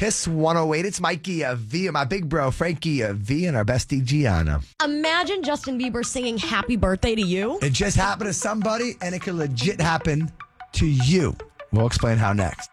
Kiss 108. It's Mikey V and my big bro Frankie V and our bestie Gianna. Imagine Justin Bieber singing happy birthday to you. It just happened to somebody and it could legit happen to you. We'll explain how next.